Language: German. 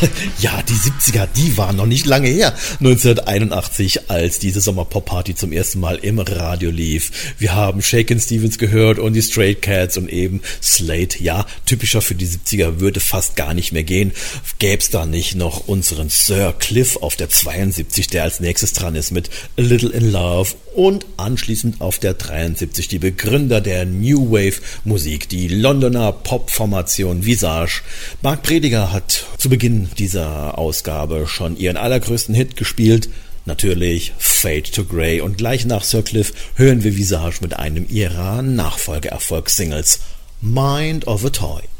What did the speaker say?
Ja, die 70er, die waren noch nicht lange her. 1981, als diese Sommerpop-Party zum ersten Mal im Radio lief. Wir haben Shakin' Stevens gehört und die Stray Cats und eben Slade. Ja, typischer für die 70er würde fast gar nicht mehr gehen. Gäb's da nicht noch unseren Sir Cliff auf der 72, der als nächstes dran ist mit A Little in Love, und anschließend auf der 73 die Begründer der New Wave Musik, die Londoner Pop-Formation Visage. Marc Prediger hat zu Beginn dieser Ausgabe schon ihren allergrößten Hit gespielt, natürlich Fade to Grey, und gleich nach Sir Cliff hören wir Visage mit einem ihrer Nachfolgeerfolgssingles, Mind of a Toy.